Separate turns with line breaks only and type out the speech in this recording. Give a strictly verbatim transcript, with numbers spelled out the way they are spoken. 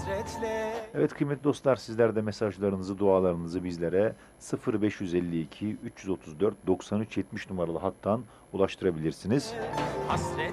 Evet kıymetli dostlar, sizler de mesajlarınızı, dualarınızı bizlere sıfır beş yüz elli iki üç yüz otuz dört doksan üç yetmiş numaralı hattan ulaştırabilirsiniz.